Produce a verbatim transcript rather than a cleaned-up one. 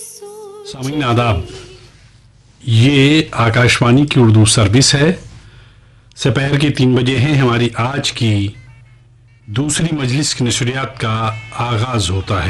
सामीन आदाब, ये आकाशवाणी की उर्दू सर्विस है। दोपहर के तीन बजे हैं। हमारी आज की दूसरी मजलिस की नशरियात का आगाज होता है।